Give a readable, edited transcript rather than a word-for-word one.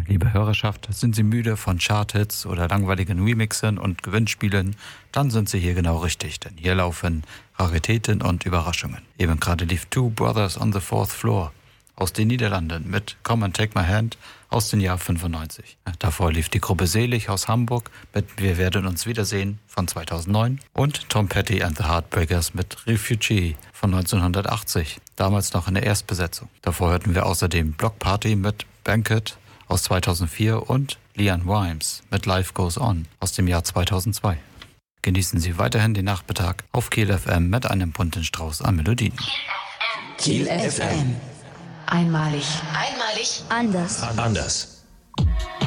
Liebe Hörerschaft, sind Sie müde von Charthits oder langweiligen Remixen und Gewinnspielen? Dann sind Sie hier genau richtig, denn hier laufen Raritäten und Überraschungen. Eben gerade lief Two Brothers on the Fourth Floor aus den Niederlanden mit Come and Take My Hand aus dem Jahr 95. Davor lief die Gruppe Selig aus Hamburg mit Wir werden uns wiedersehen von 2009 und Tom Petty and the Heartbreakers mit Refugee von 1980, damals noch in der Erstbesetzung. Davor hörten wir außerdem Block Party mit Banquet aus 2004 und Leanne Rimes mit Life Goes On aus dem Jahr 2002. Genießen Sie weiterhin den Nachmittag auf Kiel FM mit einem bunten Strauß an Melodien. Kiel FM. Einmalig. Anders.